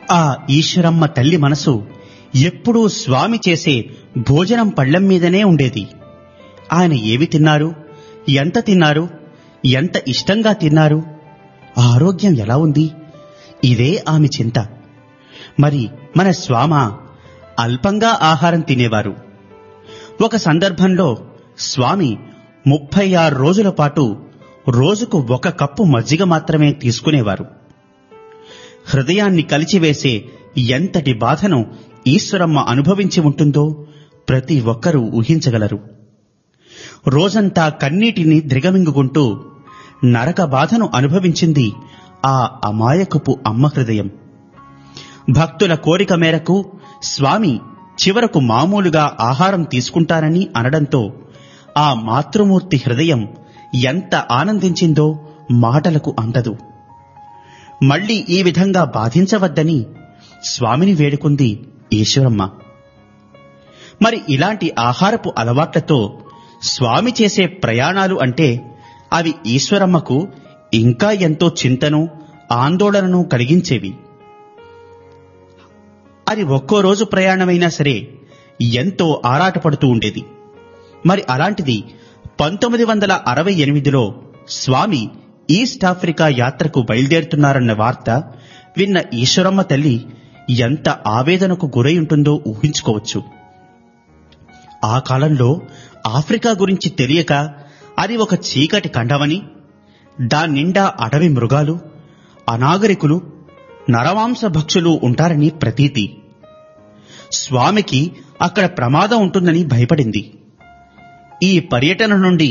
ఆ ఈశ్వరమ్మ తల్లి మనసు ఎప్పుడూ స్వామి చేసే భోజనం పళ్లెం మీదనే ఉండేది. ఆయన ఏవి తిన్నారు, ఎంత తిన్నారు, ఎంత ఇష్టంగా తిన్నారు, ఆరోగ్యం ఎలా ఉంది, ఇదే ఆమె చింత. మరి మన స్వామ అల్పంగా ఆహారం తినేవారు. ఒక సందర్భంలో స్వామి 36 రోజుల పాటు రోజుకు 1 కప్పు మజ్జిగ మాత్రమే తీసుకునేవారు. హృదయాన్ని కలిచివేసే ఎంతటి బాధను ఈశ్వరమ్మ అనుభవించి ఉంటుందో ప్రతి ఒక్కరూ ఊహించగలరు. రోజంతా కన్నీటిని దిగమింగుకుంటూ నరక బాధను అనుభవించింది ఆ అమాయకపు అమ్మ హృదయం. భక్తుల కోరిక మేరకు స్వామి చివరకు మామూలుగా ఆహారం తీసుకుంటారని అనడంతో ఆ మాతృమూర్తి హృదయం ఎంత ఆనందించిందో మాటలకు అందదు. మళ్లీ ఈ విధంగా బాధించవద్దని స్వామిని వేడుకుంది ఈశ్వరమ్మ. మరి ఇలాంటి ఆహారపు అలవాట్లతో స్వామి చేసే ప్రయాణాలు అంటే అవి ఈశ్వరమ్మకు ఇంకా ఎంతో చింతను, ఆందోళనను కలిగించేవి. అది ఒక్కో రోజు ప్రయాణమైనా సరే ఎంతో ఆరాటపడుతూ ఉండేది. మరి అలాంటిది 1968లో స్వామి ఈస్ట్ ఆఫ్రికా యాత్రకు బయలుదేరుతున్నారన్న వార్త విన్న ఈశ్వరమ్మ తల్లి ఎంత ఆవేదనకు గురై ఉంటుందో ఊహించుకోవచ్చు. ఆ కాలంలో ఆఫ్రికా గురించి తెలియక అది ఒక చీకటి ఖండమని, దాన్నిండా అడవి మృగాలు, అనాగరికులు, నరమాంస భక్షులు ఉంటారని ప్రతీతి. స్వామికి అక్కడ ప్రమాదం ఉంటుందని భయపడింది. ఈ పర్యటన నుండి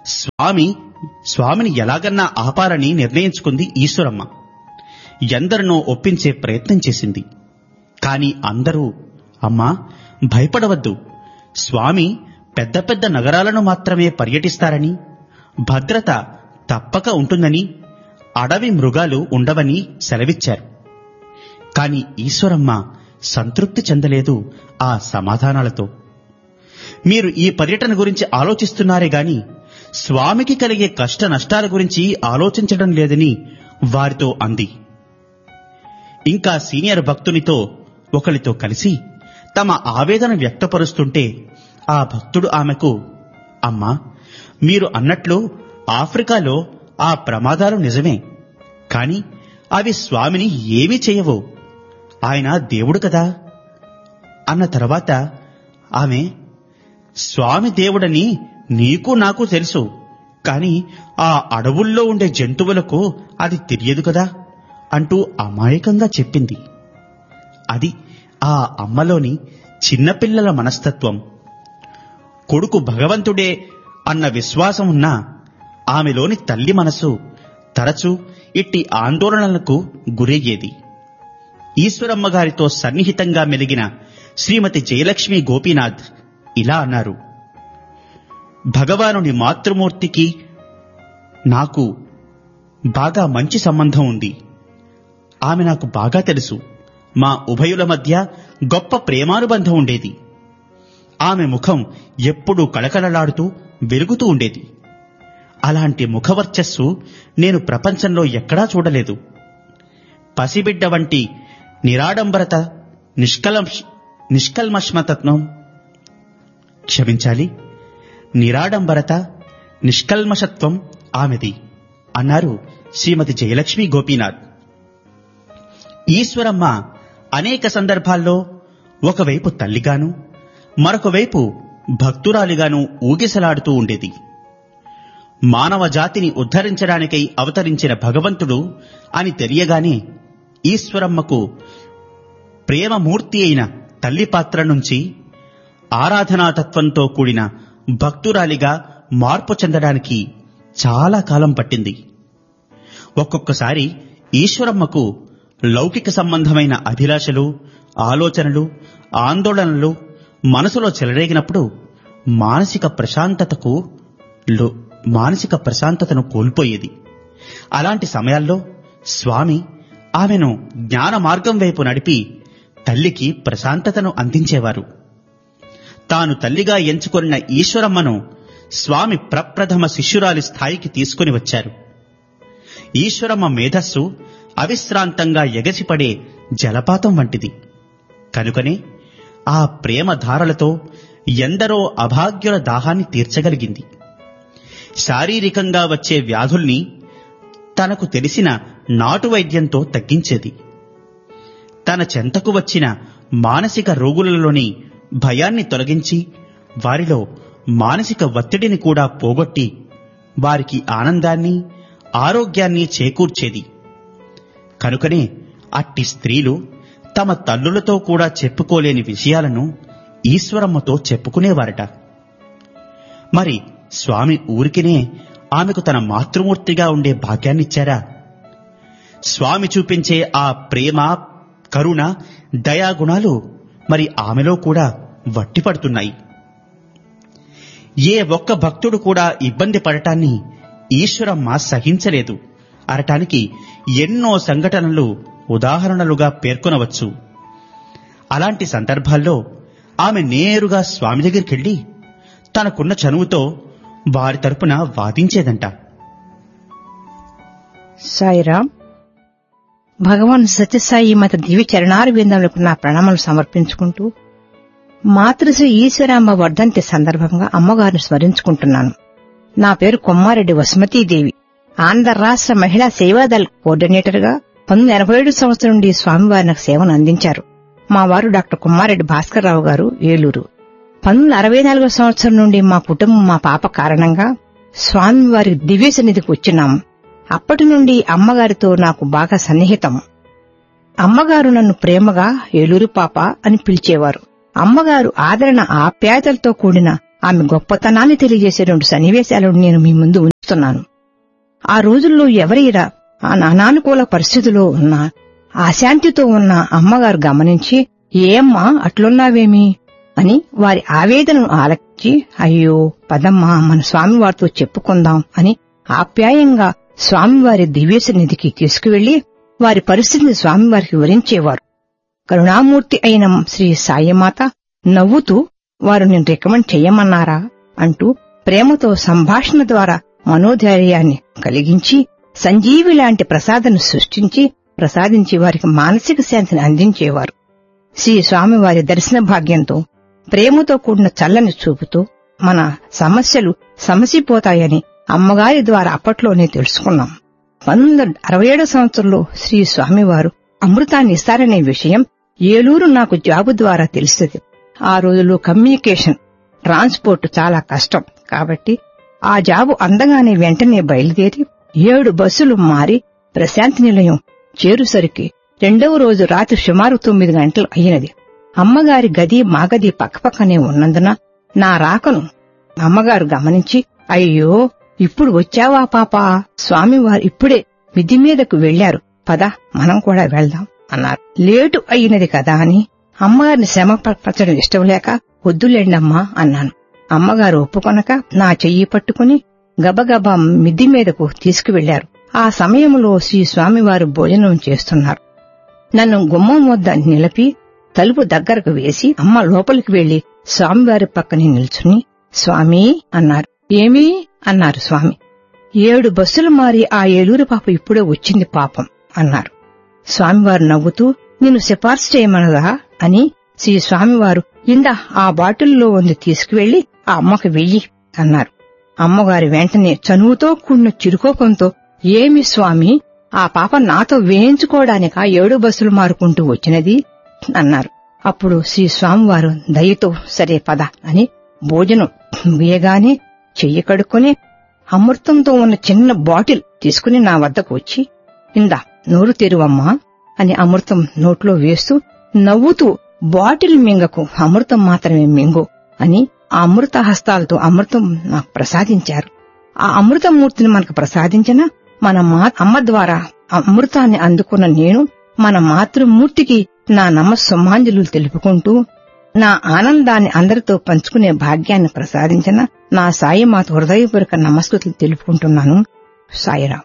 స్వామిని ఎలాగన్నా ఆపాలని నిర్ణయించుకుంది ఈశ్వరమ్మ. ఎందరినో ఒప్పించే ప్రయత్నం చేసింది. కాని అందరూ, అమ్మా భయపడవద్దు, స్వామి పెద్ద పెద్ద నగరాలను మాత్రమే పర్యటిస్తారని, భద్రత తప్పక ఉంటుందని, అడవి మృగాలు ఉండవని సెలవిచ్చారు. కాని ఈశ్వరమ్మ సంతృప్తి చెందలేదు ఆ సమాధానాలతో. మీరు ఈ పర్యటన గురించి ఆలోచిస్తున్నారే గాని స్వామికి కలిగే కష్ట నష్టాల గురించి ఆలోచించడం లేదని వారితో అంది. ఇంకా సీనియర్ భక్తునితో ఒకరితో కలిసి తమ ఆవేదన వ్యక్తపరుస్తుంటే ఆ భక్తుడు ఆమెకు, అమ్మా మీరు అన్నట్లు ఆఫ్రికాలో ఆ ప్రమాదాలు నిజమే, కాని అవి స్వామిని ఏమీ చేయవు, ఆయన దేవుడు కదా అన్న తర్వాత ఆమె, స్వామి దేవుడని నీకు నాకు తెలుసు, కాని ఆ అడవుల్లో ఉండే జంతువులకు అది తెలియదు కదా అంటూ అమాయకంగా చెప్పింది. అది ఆ అమ్మలోని చిన్నపిల్లల మనస్తత్వం. కొడుకు భగవంతుడే అన్న విశ్వాసం ఉన్నా ఆమెలోని తల్లి మనసు తరచూ ఇట్టి ఆందోళనలకు గురయ్యేది. ఈశ్వరమ్మ గారితో సన్నిహితంగా మెలిగిన శ్రీమతి జయలక్ష్మి గోపీనాథ్ ఇలా అన్నారు: భగవానుని మాతృమూర్తికి నాకు బాగా మంచి సంబంధం ఉంది. ఆమె నాకు బాగా తెలుసు. మా ఉభయుల మధ్య గొప్ప ప్రేమానుబంధం ఉండేది. ఆమె ముఖం ఎప్పుడూ కళకళలాడుతూ వెలుగుతూ ఉండేది. అలాంటి ముఖవర్చస్సు నేను ప్రపంచంలో ఎక్కడా చూడలేదు. పసిబిడ్డ వంటి నిరాడంబరత, నిష్కల్మషత్వం నిరాడంబరత, నిష్కల్మషత్వం ఆమెది అన్నారు శ్రీమతి జయలక్ష్మి గోపీనాథ్. ఈశ్వరమ్మ అనేక సందర్భాల్లో ఒకవైపు తల్లిగాను మరొక వైపు భక్తురాలిగాను ఊగిసలాడుతూ ఉండేది. మానవ జాతిని ఉద్ధరించడానికై అవతరించిన భగవంతుడు అని తెలియగానే ఈశ్వరమ్మకు ప్రేమమూర్తి అయిన తల్లి పాత్ర నుంచి ఆరాధనాతత్వంతో కూడిన భక్తురాలిగా మార్పు చెందడానికి చాలా కాలం పట్టింది. ఒక్కొక్కసారి ఈశ్వరమ్మకు లౌకిక సంబంధమైన అభిలాషలు, ఆలోచనలు, ఆందోళనలు మనసులో చెలరేగినప్పుడు మానసిక ప్రశాంతతను కోల్పోయేది. అలాంటి సమయాల్లో స్వామి ఆమెను జ్ఞాన మార్గం వైపు నడిపి తల్లికి ప్రశాంతతను అందించేవారు. తాను తల్లిగా ఎంచుకొన్న ఈశ్వరమ్మను స్వామి ప్రప్రథమ శిష్యురాలి స్థాయికి తీసుకుని వచ్చారు. ఈశ్వరమ్మ మేధస్సు అవిశ్రాంతంగా ఎగసిపడే జలపాతం వంటిది. కనుకనే ఆ ప్రేమ ధారలతో ఎందరో అభాగ్యుల దాహాన్ని తీర్చగలిగింది. శారీరకంగా వచ్చే వ్యాధుల్ని తనకు తెలిసిన నాటు వైద్యంతో తగ్గించేది. తన చెంతకు వచ్చిన మానసిక రోగులలోని భయాన్ని తొలగించి వారిలో మానసిక ఒత్తిడిని కూడా పోగొట్టి వారికి ఆనందాన్ని, ఆరోగ్యాన్ని చేకూర్చేది. కనుకనే అట్టి స్త్రీలు తమ తల్లులతో కూడా చెప్పుకోలేని విషయాలను ఈశ్వరమ్మతో చెప్పుకునేవారట. మరి స్వామి ఊరికినే ఆమెకు తన మాతృమూర్తిగా ఉండే భాగ్యాన్నిచ్చారా? స్వామి చూపించే ఆ ప్రేమ, కరుణ, దయాగుణాలు మరి ఆమెలో కూడా వట్టిపడుతున్నాయి. ఏ ఒక్క భక్తుడు కూడా ఇబ్బంది పడటాన్ని ఈశ్వరమ్మ సహించలేదు అనటానికి ఎన్నో సంఘటనలు ఉదాహరణలుగా పేర్కొనవచ్చు. అలాంటి సందర్భాల్లో ఆమె నేరుగా స్వామి దగ్గరికెళ్లి తనకున్న చనువుతో వారి తరపున వాదించేదంట. సాయిరాం, భగవాన్ సత్యసాయి మత దివ్య చరణార విందములకు నా ప్రణామాలు సమర్పించుకుంటూ మాతృశ్రీ ఈశ్వరాంబ వర్ధంతి సందర్భంగా అమ్మగారిని స్మరించుకుంటున్నాను. నా పేరు కొమ్మారెడ్డి వసుమతీదేవి. ఆంధ్ర రాష్ట్ర మహిళా సేవాదళ్ కోఆర్డినేటర్ గా 1987 సంవత్సరం నుండి స్వామివారి నాకు సేవను అందించారు. మా వారు డాక్టర్ కొమ్మారెడ్డి భాస్కర్రావు గారు, ఏలూరు. 1964 సంవత్సరం నుండి మా కుటుంబం, మా పాప కారణంగా స్వామివారి దివ్య సన్నిధికి వచ్చినాము. అప్పటి నుండి అమ్మగారితో నాకు బాగా సన్నిహితం. అమ్మగారు నన్ను ప్రేమగా ఏలూరు పాప అని పిలిచేవారు. అమ్మగారు ఆదరణ, ఆప్యాయతలతో కూడిన ఆమె గొప్పతనాన్ని తెలియజేసే 2 సన్నివేశాలను నేను మీ ముందు ఉంచుతున్నాను. ఆ రోజుల్లో ఎవరైనా ఆ అనానుకూల పరిస్థితిలో ఉన్న, అశాంతితో ఉన్న అమ్మగారు గమనించి, ఏమ్మా అట్లున్నావేమి అని వారి ఆవేదనను ఆలకించి, అయ్యో పదమ్మా మన స్వామివారితో చెప్పుకుందాం అని ఆప్యాయంగా స్వామివారి దివ్య సన్నిధికి తీసుకువెళ్లి వారి పరిస్థితిని స్వామివారికి వివరించేవారు. కరుణామూర్తి అయిన శ్రీ సాయిమాత నవ్వుతూ, వారు నేను రికమెండ్ చెయ్యమన్నారా అంటూ ప్రేమతో సంభాషణ ద్వారా మనోధైర్యాన్ని కలిగించి సంజీవి లాంటి ప్రసాదాన్ని ప్రసాదించి వారికి మానసిక శాంతిని అందించేవారు. శ్రీ స్వామివారి దర్శన భాగ్యంతో, ప్రేమతో కూడిన చల్లని చూపుతో మన సమస్యలు సమసిపోతాయని అమ్మగారి ద్వారా అప్పట్లోనే తెలుసుకున్నాం. 1967 సంవత్సరంలో శ్రీ స్వామివారు అమృతాన్ని ఇస్తారనే విషయం ఏలూరు నాకు జాబు ద్వారా తెలిసింది. ఆ రోజుల్లో కమ్యూనికేషన్, ట్రాన్స్పోర్ట్ చాలా కష్టం కాబట్టి ఆ జాబు అందగానే వెంటనే బయలుదేరి 7 బస్సులు మారి ప్రశాంతి నిలయం చేరుసరికి 2వ రోజు రాత్రి సుమారు 9 గంటలు అయినది. అమ్మగారి గది మా గది పక్కపక్కనే ఉన్నందున నా రాకను అమ్మగారు గమనించి, అయ్యో ఇప్పుడు వచ్చావా పాపా, స్వామివారు ఇప్పుడే మిద్ది మీదకు వెళ్లారు, పద మనం కూడా వెళ్దాం అన్నారు. లేటు అయినది కదా అని అమ్మగారిని శ్రమపరచడం ఇష్టం లేక, వద్దులేండమ్మా అన్నాను. అమ్మగారు ఒప్పుకొనక నా చెయ్యి పట్టుకుని గబగబా మిద్ది మీదకు తీసుకువెళ్లారు. ఆ సమయంలో శ్రీ స్వామివారు భోజనం చేస్తున్నారు. నన్ను గుమ్మం వద్ద నిలిపి తలుపు దగ్గరకు వేసి అమ్మ లోపలికి వెళ్లి స్వామివారి పక్కనే నిల్చుని, స్వామి అన్నారు. ఏమీ అన్నారు స్వామి. 7 బస్సులు మారి ఆ ఏలూరు పాప ఇప్పుడే వచ్చింది పాపం అన్నారు. స్వామివారు నవ్వుతూ, నిన్ను సిఫార్సు చేయమనదా అని శ్రీ స్వామివారు, ఇందా ఆ బాటిల్లో ఉంది తీసుకువెళ్లి ఆ అమ్మకు వెయ్యి అన్నారు. అమ్మగారు వెంటనే చనువుతో కూడిన చిరుకోపంతో, ఏమి స్వామి, ఆ పాప నాతో వేయించుకోవడానికా 7 బస్సులు మారుకుంటూ వచ్చినది అన్నారు. అప్పుడు శ్రీ స్వామివారు దయతో, సరే పద అని భోజనం వేయగానే చెయ్యి కడుక్కొని అమృతంతో ఉన్న చిన్న బాటిల్ తీసుకుని నా వద్దకు వచ్చి, ఇందా నోరు తెరువమ్మా అని అమృతం నోట్లో వేస్తూ నవ్వుతూ, బాటిల్ మింగకు, అమృతం మాత్రమే మింగు అని ఆ అమృత హస్తాలతో అమృతం నాకు ప్రసాదించారు. ఆ అమృతమూర్తిని మనకు ప్రసాదించిన మన అమ్మ ద్వారా అమృతాన్ని అందుకున్న నేను మన మాతృమూర్తికి నా నమస్సుమాంజలు తెలుపుకుంటూ, నా ఆనందాన్ని అందరితో పంచుకునే భాగ్యాన్ని ప్రసాదించిన నా సాయిమాత హృదయపూర్వక నమస్కృతులు తెలుపుకుంటున్నాను. సాయిరాం.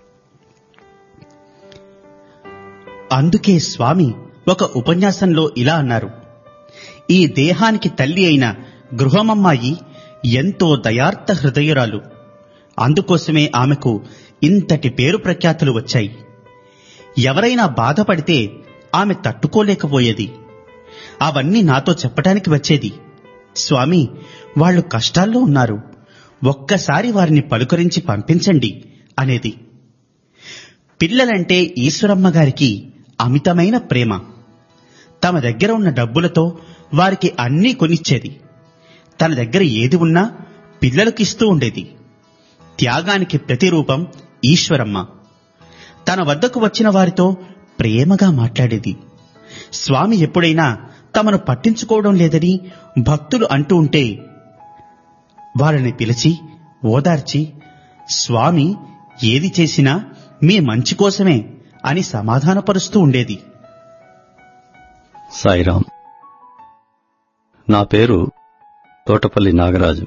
అందుకే స్వామి ఒక ఉపన్యాసంలో ఇలా అన్నారు, ఈ దేహానికి తల్లి అయిన గృహమమ్మాయి ఎంతో దయార్థ హృదయురాలు. అందుకోసమే ఆమెకు ఇంతటి పేరు ప్రఖ్యాతులు వచ్చాయి. ఎవరైనా బాధపడితే ఆమె తట్టుకోలేకపోయేది. అవన్నీ నాతో చెప్పటానికి వచ్చేది. స్వామి, వాళ్ళు కష్టాల్లో ఉన్నారు, ఒక్కసారి వారిని పలుకరించి పంపించండి అనేది. పిల్లలంటే ఈశ్వరమ్మ గారికి అమితమైన ప్రేమ. తమ దగ్గర ఉన్న డబ్బులతో వారికి అన్నీ కొనిచ్చేది. తన దగ్గర ఏది ఉన్నా పిల్లలకిస్తూ ఉండేది. త్యాగానికి ప్రతిరూపం ఈశ్వరమ్మ. తన వద్దకు వచ్చిన వారితో ప్రేమగా మాట్లాడేది. స్వామి ఎప్పుడైనా తమను పట్టించుకోవడం లేదని భక్తులు అంటూ ఉంటే వారిని పిలిచి ఓదార్చి, స్వామి ఏది చేసినా మీ మంచి కోసమే అని సమాధానపరుస్తూ ఉండేది. సాయిరాం. నా పేరు తోటపల్లి నాగరాజు.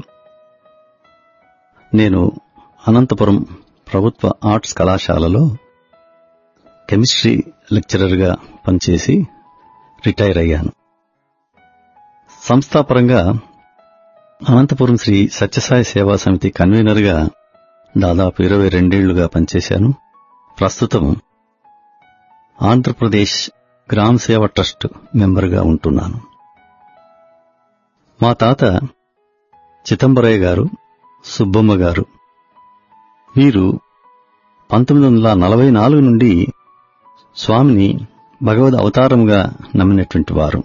నేను అనంతపురం ప్రభుత్వ ఆర్ట్స్ కళాశాలలో కెమిస్ట్రీ లెక్చరర్గా పనిచేసి రిటైర్ అయ్యాను. సంస్థాపరంగా అనంతపురం శ్రీ సత్యసాయి సేవా సమితి కన్వీనర్గా దాదాపు 22 పనిచేశాను. ప్రస్తుతం ఆంధ్రప్రదేశ్ గ్రామ సేవ ట్రస్ట్ మెంబర్గా ఉంటున్నాను. మా తాత చిదంబరయ్య గారు, సుబ్బమ్మ గారు వీరు 1944 నుండి స్వామిని భగవద్ అవతారంగా నమ్మినటువంటి వారు.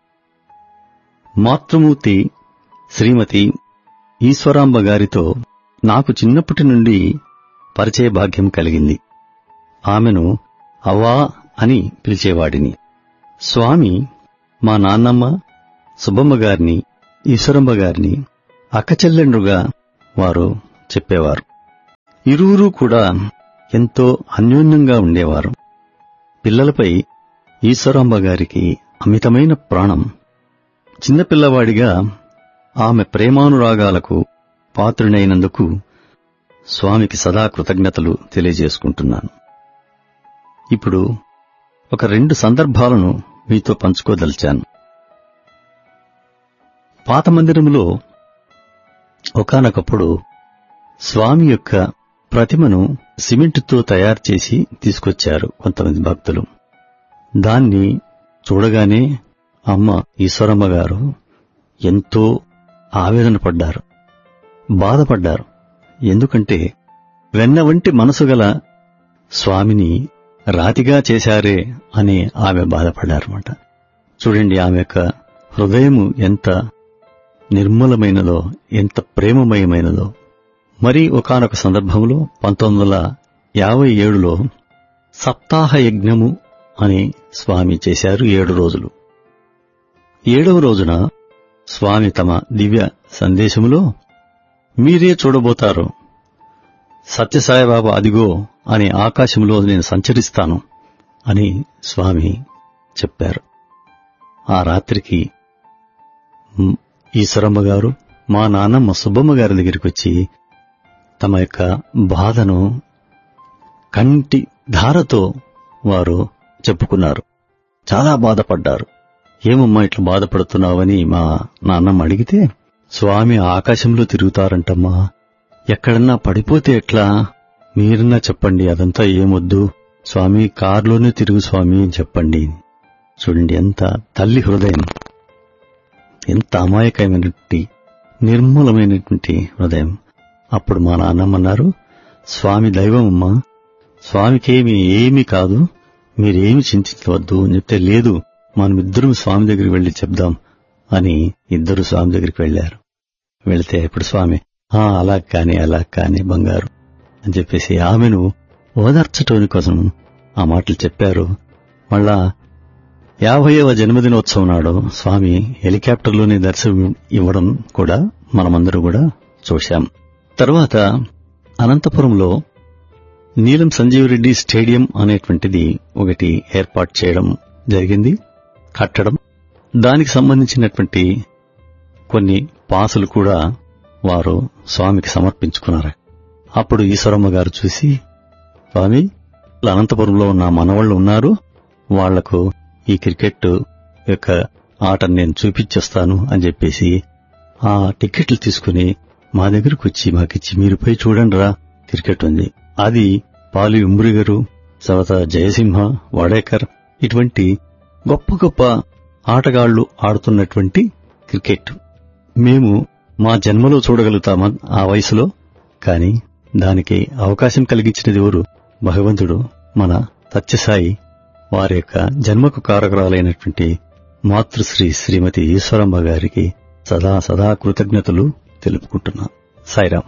మాతృమూర్తి శ్రీమతి ఈశ్వరాంబ గారితో నాకు చిన్నప్పటి నుండి పరిచయ భాగ్యం కలిగింది. ఆమెను అవ్వా అని పిలిచేవాడిని. స్వామి మా నాన్నమ్మ సుబ్బమ్మ గారిని, ఈశ్వరమ్మ గారిని అక్కచెల్లెండ్రుగా వారు చెప్పేవారు. ఇరువురూ కూడా ఎంతో అన్యోన్యంగా ఉండేవారు. పిల్లలపై ఈశ్వరాంబ గారికి అమితమైన ప్రాణం. చిన్నపిల్లవాడిగా ఆమె ప్రేమానురాగాలకు పాత్రునైనందుకు స్వామికి సదా కృతజ్ఞతలు తెలియజేసుకుంటున్నాను. ఇప్పుడు ఒక 2 సందర్భాలను మీతో పంచుకోదలిచాను. పాత మందిరములో ఒకానొకప్పుడు స్వామి యొక్క ప్రతిమను సిమెంటుతో తయారు చేసి తీసుకొచ్చారు కొంతమంది భక్తులు. దాన్ని చూడగానే అమ్మ ఈశ్వరమ్మ గారు ఎంతో ఆవేదన పడ్డారు, బాధపడ్డారు. ఎందుకంటే వెన్న వంటి మనసు గల స్వామిని రాతిగా చేశారే అని ఆమె బాధపడ్డారన్నమాట. చూడండి ఆమె యొక్క హృదయము ఎంత నిర్మలమైనదో, ఎంత ప్రేమమయమైనదో. మరి ఒకానొక సందర్భంలో 1957లో సప్తాహ యజ్ఞము అని స్వామి చేశారు 7 రోజులు. 7వ రోజున స్వామి తమ దివ్య సందేశములో మీరే చూడబోతారు, సత్యసాయిబాబా అదిగో అని ఆకాశంలో నేను సంచరిస్తాను అని స్వామి చెప్పారు. ఆ రాత్రికి ఈశ్వరమ్మ గారు మా నాన్నమ్మ సుబ్బమ్మ గారి దగ్గరికి వచ్చి తమ యొక్క బాధను కంటి ధారతో వారు చెప్పుకున్నారు. చాలా బాధపడ్డారు. ఏమమ్మా ఇట్లా బాధపడుతున్నావని మా నాన్నమ్మ అడిగితే, స్వామి ఆకాశంలో తిరుగుతారంటమ్మా, ఎక్కడన్నా పడిపోతే ఎట్లా, మీరన్నా చెప్పండి, అదంతా ఏమొద్దు, స్వామి కారులోనే తిరుగు స్వామి అని చెప్పండి. చూడండి ఎంత తల్లి హృదయం, ఎంత అమాయకమైనటువంటి నిర్మలమైనటువంటి హృదయం. అప్పుడు మా నాన్నమ్మన్నారు, స్వామి దైవమమ్మా, స్వామికేమి ఏమీ కాదు, మీరేమి చింతించవద్దు అని చెప్తే, లేదు మనమిద్దరం స్వామి దగ్గరికి వెళ్లి చెప్దాం అని ఇద్దరు స్వామి దగ్గరికి వెళ్లారు. వెళితే ఇప్పుడు స్వామి అలా కానీ బంగారు అని చెప్పేసి ఆమెను ఓదార్చటం కోసం ఆ మాటలు చెప్పారు. మళ్ళా 50వ జన్మదినోత్సవం నాడు స్వామి హెలికాప్టర్లోనే దర్శనం ఇవ్వడం కూడా మనమందరూ కూడా చూశాం. తర్వాత అనంతపురంలో నీలం సంజీవరెడ్డి స్టేడియం అనేటువంటిది ఒకటి ఏర్పాటు చేయడం జరిగింది, కట్టడం. దానికి సంబంధించినటువంటి కొన్ని పాసులు కూడా వారు స్వామికి సమర్పించుకున్నారు. అప్పుడు ఈశ్వరమ్మ గారు చూసి, స్వామి అనంతపురంలో ఉన్న మనవాళ్లు ఉన్నారు, వాళ్లకు ఈ క్రికెట్ యొక్క ఆటను నేను చూపించేస్తాను అని చెప్పేసి ఆ టికెట్లు తీసుకుని మా దగ్గరకు వచ్చి మాకిచ్చి, మీరు పోయి చూడండి రా క్రికెట్ ఉంది. అది పాలి ఉమ్రి గారు, తర్వాత జయసింహ, వడేకర్ ఇటువంటి గొప్ప గొప్ప ఆటగాళ్లు ఆడుతున్నటువంటి క్రికెట్ మేము మా జన్మలో చూడగలుగుతామా ఆ వయసులో? కాని దానికి అవకాశం కలిగించినది ఎవరు? భగవంతుడు. మన సత్యసాయి వారి యొక్క జన్మకు కారకురాలైనటువంటి మాతృశ్రీ శ్రీమతి ఈశ్వరమ్మ గారికి సదా సదా కృతజ్ఞతలు తెలుపుకుంటున్నా. సాయిరాం.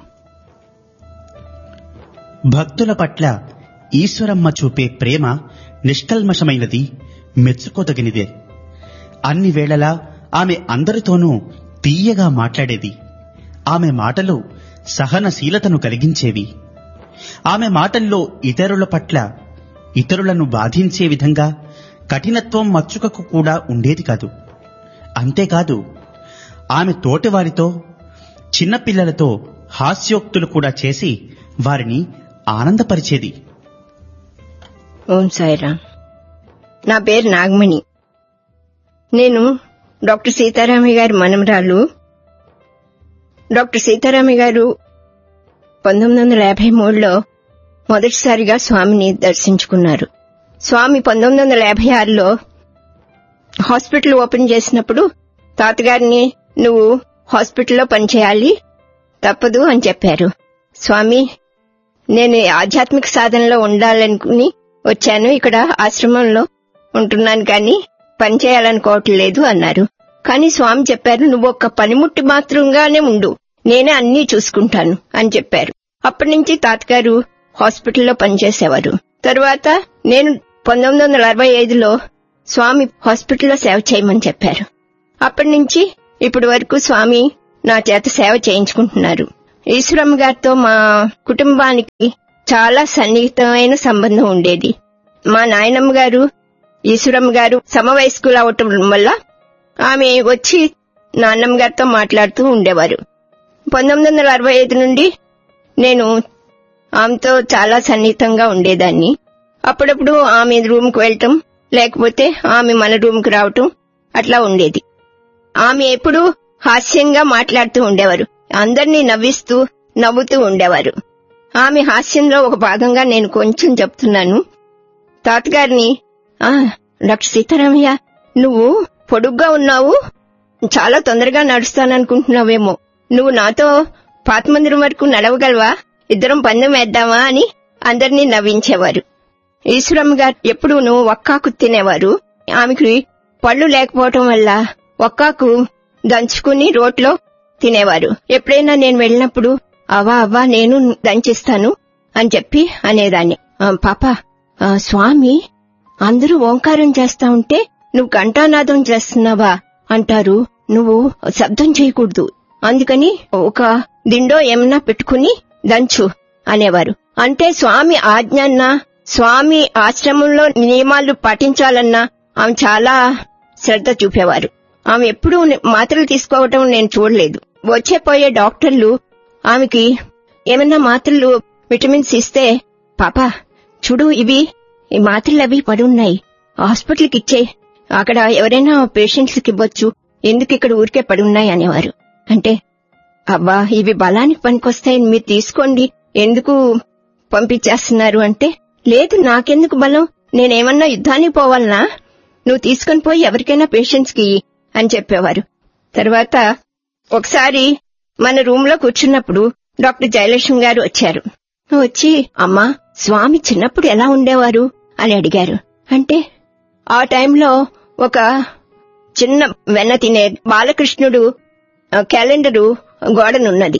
భక్తుల పట్ల ఈశ్వరమ్మ చూపే ప్రేమ నిష్కల్మషమైనది, మెచ్చుకోదగినదే. అన్ని వేళలా ఆమె అందరితోనూ తీయగా మాట్లాడేది. ఆమె మాటలు సహనశీలతను కలిగించేవి. ఆమె మాటల్లో ఇతరుల పట్ల, ఇతరులను బాధించే విధంగా కఠినత్వం మచ్చుకకు కూడా ఉండేది కాదు. అంతేకాదు, ఆమె తోటివారితో, చిన్నపిల్లలతో హాస్యోక్తులు కూడా చేసి వారిని ఆనందపరిచేది. ఓం సాయిరాం. నా పేరు నాగమణి. నేను డాక్టర్ సీతారామయ్య గారి మనమరాలు. డాక్టర్ సీతారామయ్య గారు 1953లో మొదటిసారిగా స్వామిని దర్శించుకున్నారు. స్వామి 1956లో హాస్పిటల్ ఓపెన్ చేసినప్పుడు తాతగారిని నువ్వు హాస్పిటల్లో పనిచేయాలి, తప్పదు అని చెప్పారు. స్వామి, నేను ఆధ్యాత్మిక సాధనలో ఉండాలనుకుని వచ్చాను, ఇక్కడ ఆశ్రమంలో ఉంటున్నాను కానీ పనిచేయాలనుకోవట్లేదు అన్నారు. కానీ స్వామి చెప్పారు, నువ్వు ఒక్క పనిముట్టి మాత్రంగానే ఉండు, నేనే అన్నీ చూసుకుంటాను అని చెప్పారు. అప్పటి నుంచి తాతగారు హాస్పిటల్లో పనిచేసేవారు. తర్వాత నేను 1965లో స్వామి హాస్పిటల్లో సేవ చేయమని చెప్పారు. అప్పటి నుంచి ఇప్పటి వరకు స్వామి నా చేత సేవ చేయించుకుంటున్నారు. ఈశ్వరమ్మ గారితో మా కుటుంబానికి చాలా సన్నిహితమైన సంబంధం ఉండేది. మా నాయనమ్మ గారు, ఈశ్వరమ్మ గారు సమవయస్కులు అవటం వల్ల ఆమె వచ్చి నాన్నమ్మ గారితో మాట్లాడుతూ ఉండేవారు. 1965 నుండి నేను ఆమెతో చాలా సన్నిహితంగా ఉండేదాన్ని. అప్పుడప్పుడు ఆమె రూమ్కి వెళ్ళటం, లేకపోతే ఆమె మన రూమ్కి రావటం అట్లా ఉండేది. ఆమె ఎప్పుడూ హాస్యంగా మాట్లాడుతూ ఉండేవారు, అందరినీ నవ్వుతూ ఉండేవారు. ఆమె హాస్యంలో ఒక భాగంగా నేను కొంచెం చెప్తున్నాను. తాతగారిని, డాక్టర్ సీతారామయ్య, నువ్వు పొడుగ్గా ఉన్నావు, చాలా తొందరగా నడుస్తాననుకుంటున్నావేమో, నువ్వు నాతో పాత మందిరం వరకు నడవగలవా, ఇద్దరం పందెం వేద్దామా అని అందరినీ నవ్వించేవారు. ఈశ్వరమ్మ గారు ఎప్పుడూనూ ఒక్కాకు తినేవారు. ఆమెకి పళ్ళు లేకపోవటం వల్ల ఒక్కాకు దంచుకుని రోట్లో తినేవారు. ఎప్పుడైనా నేను వెళ్ళినప్పుడు అవ్వా నేను దంచిస్తాను అని చెప్పి అనేదాన్ని. పాప, స్వామి అందరూ ఓంకారం చేస్తా ఉంటే నువ్వు ఘంటానాదం చేస్తున్నావా అంటారు, నువ్వు శబ్దం చేయకూడదు, అందుకని ఒక దిండో ఏమన్నా పెట్టుకుని దంచు అనేవారు. అంటే స్వామి ఆజ్ఞన్నా, స్వామి ఆశ్రమంలో నియమాలు పాటించాలన్నా ఆమె చాలా శ్రద్ధ చూపేవారు. ఆమె ఎప్పుడూ మాత్రలు తీసుకోవటం నేను చూడలేదు. వచ్చే పోయే డాక్టర్లు ఆమెకి ఏమన్నా మాత్రలు, విటమిన్స్ ఇస్తే, పాప చూడు ఈ మాత్రలు అవి పడున్నాయి, హాస్పిటల్కి ఇచ్చే, అక్కడ ఎవరైనా పేషెంట్స్ కి ఇవ్వచ్చు, ఎందుకు ఇక్కడ ఊరికే పడున్నాయి అనేవారు. అంటే అబ్బా ఇవి బలానికి పనికొస్తాయి, మీరు తీసుకోండి, ఎందుకు పంపించేస్తున్నారు అంటే, లేదు నాకెందుకు బలం, నేనేమన్నా యుద్ధానికి పోవాలనా, నువ్వు తీసుకొని పోయి ఎవరికైనా పేషెంట్స్ కి అని చెప్పేవారు. తర్వాత ఒకసారి మన రూమ్ లో కూర్చున్నప్పుడు డాక్టర్ జయలక్ష్మి గారు వచ్చారు. వచ్చి, అమ్మా స్వామి చిన్నప్పుడు ఎలా ఉండేవారు అని అడిగారు. అంటే ఆ టైంలో ఒక చిన్న వెన్న తినే బాలకృష్ణుడు క్యాలెండరు గోడనున్నది.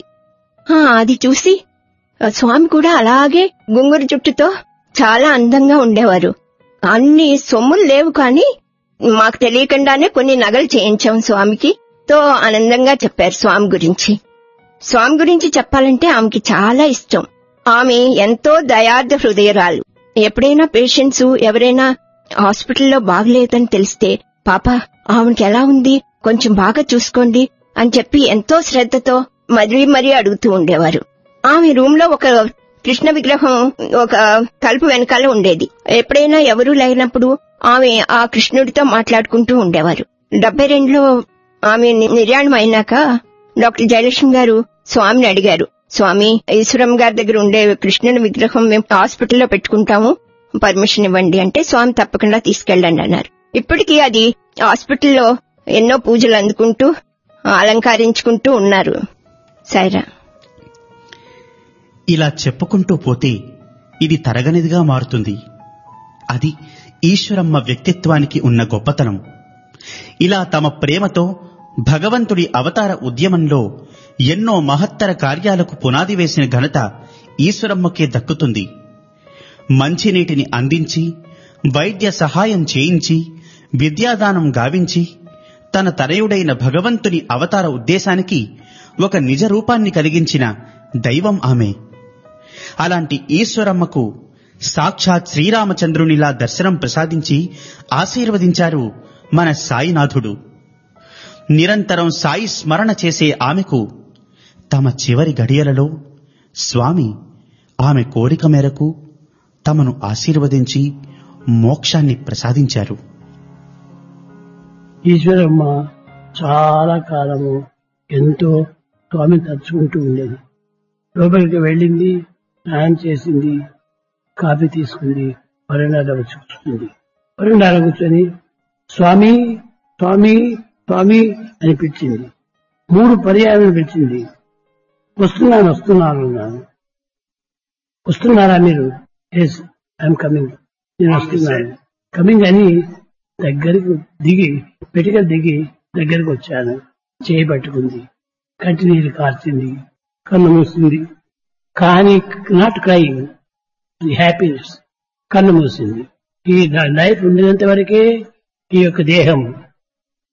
అది చూసి స్వామి కూడా అలాగే గుంగురు జుట్టుతో చాలా అందంగా ఉండేవారు. అన్ని సొమ్ములు లేవు కానీ మాకు తెలియకుండానే కొన్ని నగలు చేయించాం స్వామికి తో ఆనందంగా చెప్పారు స్వామి గురించి. స్వామి గురించి చెప్పాలంటే ఆమెకి చాలా ఇష్టం. ఆమె ఎంతో దయార్థ హృదయరాలు. ఎప్పుడైనా పేషెంట్స్ ఎవరైనా హాస్పిటల్లో బాగలేదని తెలిస్తే, పాప ఆమెకి ఎలా ఉంది, కొంచెం బాగా చూసుకోండి అని చెప్పి ఎంతో శ్రద్ధతో మరీ అడుగుతూ ఉండేవారు. ఆమె రూమ్ లో ఒక కృష్ణ విగ్రహం ఒక తలుపు వెనకాల ఉండేది. ఎప్పుడైనా ఎవరూ లేనప్పుడు ఆమె ఆ కృష్ణుడితో మాట్లాడుకుంటూ ఉండేవారు. 72లో ఆమె నిర్యాణం అయినాక డాక్టర్ జయలక్ష్మి గారు స్వామిని అడిగారు, స్వామి ఈశ్వరమ్మ గారి దగ్గర ఉండే కృష్ణుని విగ్రహం మేము హాస్పిటల్లో పెట్టుకుంటాము, పర్మిషన్ ఇవ్వండి అంటే, స్వామి తప్పకుండా తీసుకెళ్ళండి అన్నారు. ఇప్పటికీ అది హాస్పిటల్లో ఎన్నో పూజలు అందుకుంటూ అలంకరించుకుంటూ ఉన్నారు. సైరా. ఇలా చెప్పుకుంటూ పోతే ఇది తరగనిదిగా మారుతుంది. అది ఈశ్వరమ్మ వ్యక్తిత్వానికి ఉన్న గొప్పతనం. ఇలా తమ ప్రేమతో భగవంతుడి అవతార ఉద్యమంలో ఎన్నో మహత్తర కార్యాలకు పునాది వేసిన ఘనత ఈశ్వరమ్మకే దక్కుతుంది. మంచినీటిని అందించి, వైద్య సహాయం చేయించి, విద్యాదానం గావించి, తన తనయుడైన భగవంతుని అవతార ఉద్దేశానికి ఒక నిజ రూపాన్ని కలిగించిన దైవం ఆమె. అలాంటి ఈశ్వరమ్మకు సాక్షాత్ శ్రీరామచంద్రునిలా దర్శనం ప్రసాదించి ఆశీర్వదించారు మన సాయినాథుడు. నిరంతరం సాయి స్మరణ చేసే ఆమెకు తమ చివరి గడియలలో స్వామి ఆమె కోరిక మేరకు తమను ఆశీర్వదించి మోక్షాన్ని ప్రసాదించారు. ఈశ్వరమ్మ చాలా కాలము ఎంతో స్వామిని తలుచుకుంటూ ఉండేది. లోపలికి వెళ్ళింది, స్నానం చేసింది, కాఫీ తీసుకుంది, వరండాలో వచ్చి కూర్చుంది. వరండాలో కూర్చొని స్వామి స్వామి స్వామి అని పిలిచింది. 3 పర్యాయాలను పిలిచింది. వస్తున్నాను అన్నాను. వస్తున్నారా మీరు? ఎస్, ఐఎమ్ కమింగ్, నేను వస్తున్నాను. కమింగ్ అని దగ్గరికి దిగి, పెటికలు దిగి దగ్గరికి వచ్చాను. చేయి పట్టుకుంది, కంటి నీరు కార్చింది, కన్ను మూసింది. కానీ నాట్ క్రైయింగ్, హ్యాపీనెస్. కన్ను మూసింది. ఈ లైఫ్ ఉండినంత వరకే ఈ యొక్క దేహం